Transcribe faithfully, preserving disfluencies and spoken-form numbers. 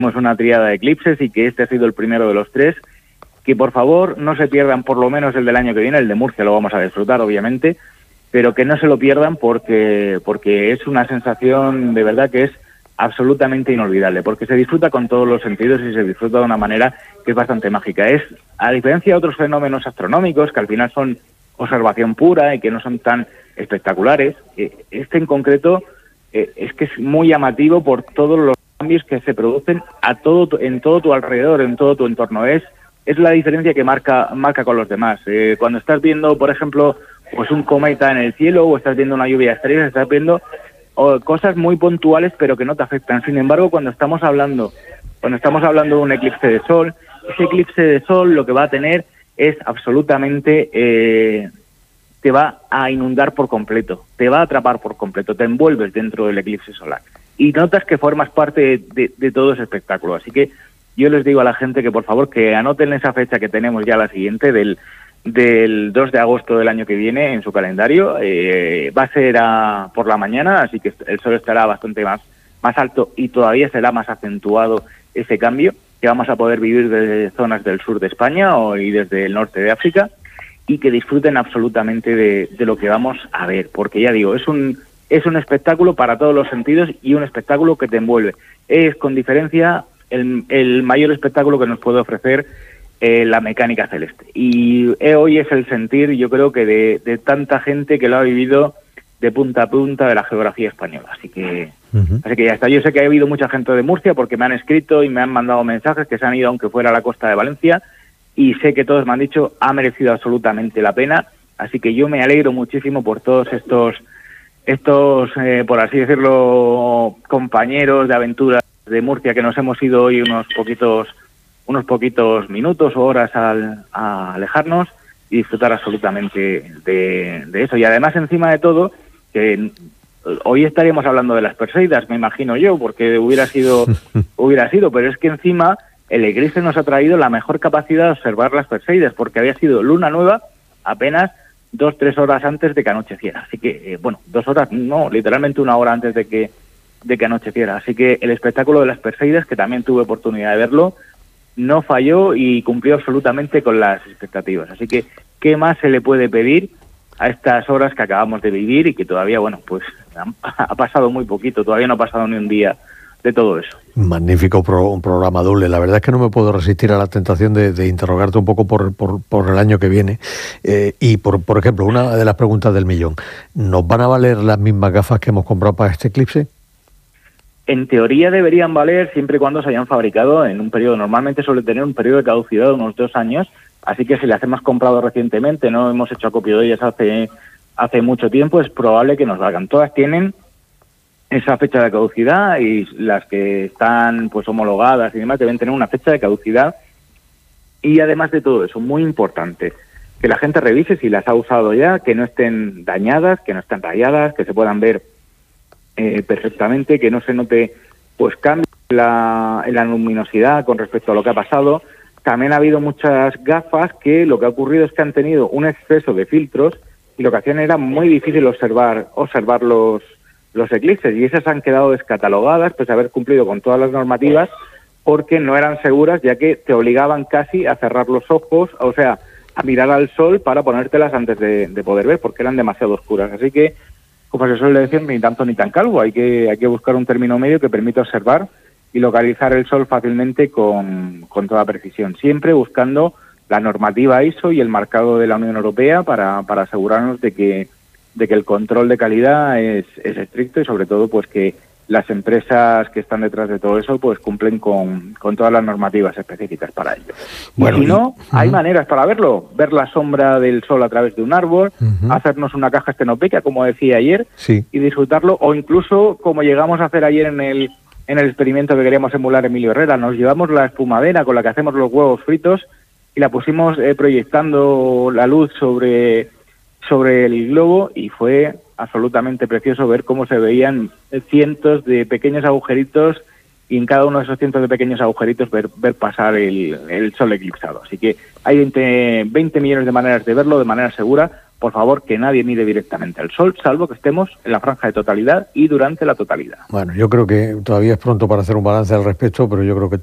tenemos una tríada de eclipses y que este ha sido el primero de los tres, que por favor no se pierdan por lo menos el del año que viene, el de Murcia lo vamos a disfrutar obviamente, pero que no se lo pierdan porque, porque es una sensación de verdad que es absolutamente inolvidable, porque se disfruta con todos los sentidos y se disfruta de una manera que es bastante mágica. Es, a diferencia de otros fenómenos astronómicos, que al final son observación pura y que no son tan espectaculares, este en concreto eh, es que es muy llamativo por todos los cambios que se producen a todo en todo tu alrededor, en todo tu entorno. Es es la diferencia que marca marca con los demás. Eh, cuando estás viendo, por ejemplo, pues un cometa en el cielo o estás viendo una lluvia de estrellas, estás viendo o, cosas muy puntuales pero que no te afectan. Sin embargo, cuando estamos hablando cuando estamos hablando de un eclipse de sol, ese eclipse de sol lo que va a tener es absolutamente eh, te va a inundar por completo, te va a atrapar por completo, te envuelves dentro del eclipse solar y notas que formas parte de, de, de todo ese espectáculo. Así que yo les digo a la gente que por favor que anoten esa fecha que tenemos ya la siguiente, del, del dos de agosto del año que viene en su calendario. Eh, va a ser a, por la mañana, así que el sol estará bastante más, más alto y todavía será más acentuado ese cambio que vamos a poder vivir desde zonas del sur de España o, y desde el norte de África, y que disfruten absolutamente de, de lo que vamos a ver, porque ya digo, es un es un espectáculo para todos los sentidos y un espectáculo que te envuelve. Es con diferencia el, el mayor espectáculo que nos puede ofrecer eh, la mecánica celeste. Y eh, hoy es el sentir, yo creo que de, de tanta gente que lo ha vivido de punta a punta de la geografía española. Así que uh-huh. así que ya está. Yo sé que ha habido mucha gente de Murcia porque me han escrito y me han mandado mensajes que se han ido aunque fuera a la costa de Valencia, y sé que todos me han dicho ha merecido absolutamente la pena. Así que yo me alegro muchísimo por todos estos estos eh, por así decirlo compañeros de aventura de Murcia que nos hemos ido hoy unos poquitos unos poquitos minutos o horas al, a alejarnos y disfrutar absolutamente de, de eso. Y además, encima de todo, que hoy estaríamos hablando de las Perseidas, me imagino yo, porque hubiera sido hubiera sido, pero es que encima el eclipse nos ha traído la mejor capacidad de observar las Perseidas, porque había sido luna nueva apenas dos, tres horas antes de que anocheciera. Así que, eh, bueno, dos horas, no, literalmente una hora antes de que de que anocheciera. Así que el espectáculo de las Perseidas, que también tuve oportunidad de verlo, no falló y cumplió absolutamente con las expectativas. Así que, ¿qué más se le puede pedir a estas horas que acabamos de vivir y que todavía, bueno, pues ha pasado muy poquito, todavía no ha pasado ni un día de todo eso? Magnífico pro, un programa doble. La verdad es que no me puedo resistir a la tentación de, de interrogarte un poco por, por, por el año que viene. Eh, y, por, por ejemplo, una de las preguntas del millón, ¿nos van a valer las mismas gafas que hemos comprado para este eclipse? En teoría deberían valer siempre y cuando se hayan fabricado en un periodo. Normalmente suele tener un periodo de caducidad de unos dos años, así que si las hemos comprado recientemente, no hemos hecho acopio de ellas hace, hace mucho tiempo, es probable que nos valgan. Todas tienen esa fecha de caducidad y las que están pues homologadas y demás deben tener una fecha de caducidad. Y además de todo eso, muy importante, que la gente revise si las ha usado ya, que no estén dañadas, que no estén rayadas, que se puedan ver eh, perfectamente, que no se note pues cambio en la, en la luminosidad con respecto a lo que ha pasado. También ha habido muchas gafas que lo que ha ocurrido es que han tenido un exceso de filtros y lo que hacían era muy difícil observar observar los los eclipses, y esas han quedado descatalogadas pese a haber cumplido con todas las normativas porque no eran seguras, ya que te obligaban casi a cerrar los ojos, o sea, a mirar al sol para ponértelas antes de, de poder ver, porque eran demasiado oscuras. Así que, como se suele decir, ni tanto ni tan calvo, hay que hay que buscar un término medio que permita observar y localizar el sol fácilmente con, con toda precisión, siempre buscando la normativa I S O y el marcado de la Unión Europea para, para asegurarnos de que de que el control de calidad es, es estricto y sobre todo pues que las empresas que están detrás de todo eso pues cumplen con, con todas las normativas específicas para ello. Bueno, y si no, y, hay uh-huh. maneras para verlo, ver la sombra del sol a través de un árbol, uh-huh. hacernos una caja estenopeica, como decía ayer, sí. y disfrutarlo, o incluso como llegamos a hacer ayer en el en el experimento que queríamos emular Emilio Herrera, nos llevamos la espumadera con la que hacemos los huevos fritos y la pusimos eh, proyectando la luz sobre sobre el globo y fue absolutamente precioso ver cómo se veían cientos de pequeños agujeritos y en cada uno de esos cientos de pequeños agujeritos ver, ver pasar el, el sol eclipsado. Así que hay veinte, veinte millones de maneras de verlo de manera segura. Por favor, que nadie mire directamente al sol, salvo que estemos en la franja de totalidad y durante la totalidad. Bueno, yo creo que todavía es pronto para hacer un balance al respecto, pero yo creo que